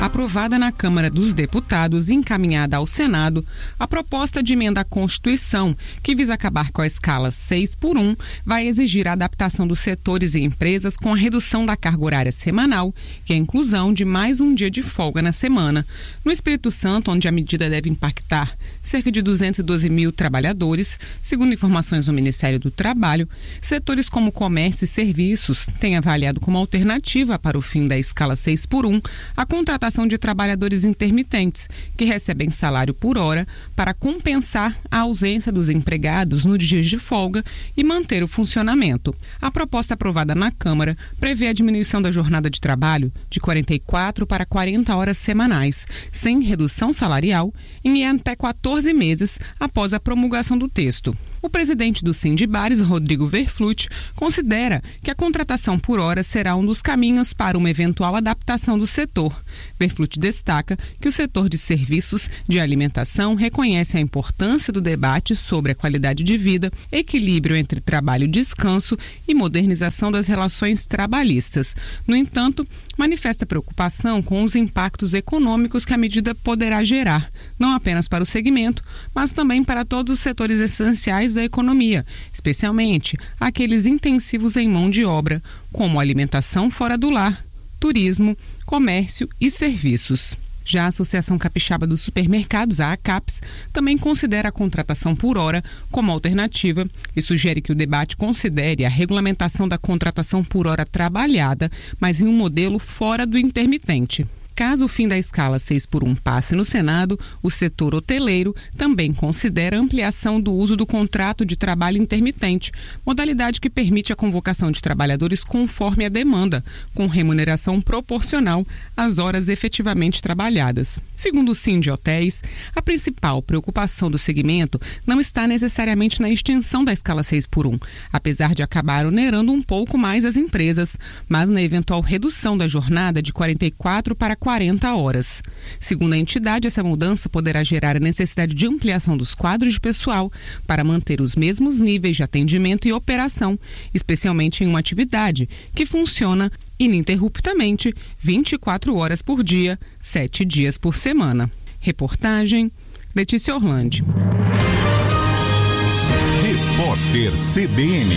aprovada na Câmara dos Deputados e encaminhada ao Senado, a proposta de emenda à Constituição, que visa acabar com a escala 6x1, vai exigir a adaptação dos setores e empresas com a redução da carga horária semanal, que é a inclusão de mais um dia de folga na semana. No Espírito Santo, onde a medida deve impactar cerca de 212 mil trabalhadores, segundo informações do Ministério do Trabalho, setores como comércio e serviços têm avaliado como alternativa para o fim da escala 6x1 a contratação de trabalhadores intermitentes, que recebem salário por hora para compensar a ausência dos empregados nos dias de folga e manter o funcionamento. A proposta aprovada na Câmara prevê a diminuição da jornada de trabalho de 44 para 40 horas semanais, sem redução salarial, em até 14 meses após a promulgação do texto. O presidente do Sindibares, Rodrigo Verflutti, considera que a contratação por hora será um dos caminhos para uma eventual adaptação do setor. Verflutti destaca que o setor de serviços de alimentação reconhece a importância do debate sobre a qualidade de vida, equilíbrio entre trabalho e descanso e modernização das relações trabalhistas. No entanto, manifesta preocupação com os impactos econômicos que a medida poderá gerar, não apenas para o segmento, mas também para todos os setores essenciais da economia, especialmente aqueles intensivos em mão de obra, como alimentação fora do lar, turismo, comércio e serviços. Já a Associação Capixaba dos Supermercados, a ACAPS, também considera a contratação por hora como alternativa e sugere que o debate considere a regulamentação da contratação por hora trabalhada, mas em um modelo fora do intermitente. Caso o fim da escala 6x1 passe no Senado, o setor hoteleiro também considera a ampliação do uso do contrato de trabalho intermitente, modalidade que permite a convocação de trabalhadores conforme a demanda, com remuneração proporcional às horas efetivamente trabalhadas. Segundo o Sindi Hotéis, a principal preocupação do segmento não está necessariamente na extinção da escala 6x1, apesar de acabar onerando um pouco mais as empresas, mas na eventual redução da jornada de 44 para 40 horas. Segundo a entidade, essa mudança poderá gerar a necessidade de ampliação dos quadros de pessoal para manter os mesmos níveis de atendimento e operação, especialmente em uma atividade que funciona ininterruptamente 24 horas por dia, 7 dias por semana. Reportagem Letícia Orlandi. Repórter CBN.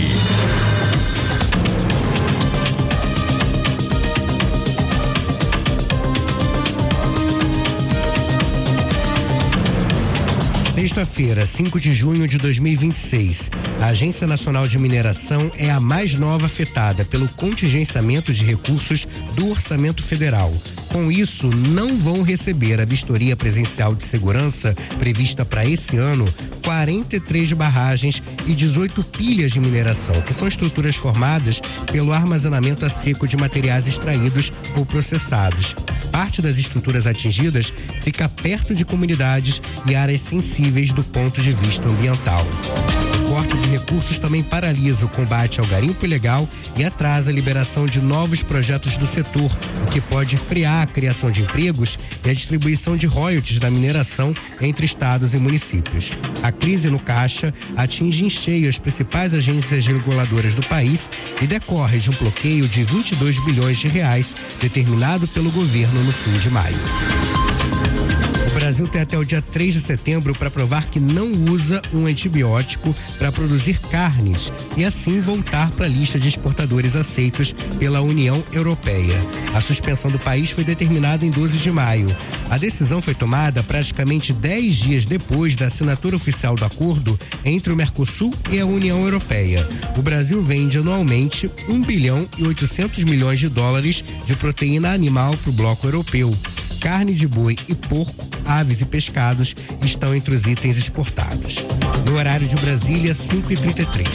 Sexta-feira, 5 de junho de 2026, a Agência Nacional de Mineração é a mais nova afetada pelo contingenciamento de recursos do Orçamento Federal. Com isso, não vão receber a vistoria presencial de segurança prevista para esse ano 43 barragens e 18 pilhas de mineração, que são estruturas formadas pelo armazenamento a seco de materiais extraídos ou processados. Parte das estruturas atingidas fica perto de comunidades e áreas sensíveis do ponto de vista ambiental. O corte de recursos também paralisa o combate ao garimpo ilegal e atrasa a liberação de novos projetos do setor, o que pode frear a criação de empregos e a distribuição de royalties da mineração entre estados e municípios. A crise no caixa atinge em cheio as principais agências reguladoras do país e decorre de um bloqueio de 22 bilhões de reais determinado pelo governo no fim de maio. O Brasil tem até o dia 3 de setembro para provar que não usa um antibiótico para produzir carnes e assim voltar para a lista de exportadores aceitos pela União Europeia. A suspensão do país foi determinada em 12 de maio. A decisão foi tomada praticamente 10 dias depois da assinatura oficial do acordo entre o Mercosul e a União Europeia. O Brasil vende anualmente 1 bilhão e 800 milhões de dólares de proteína animal para o bloco europeu. Carne de boi e porco, aves e pescados estão entre os itens exportados. No horário de Brasília, 5h33.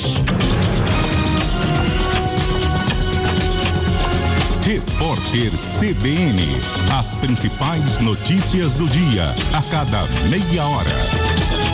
Repórter CBN. As principais notícias do dia, a cada meia hora.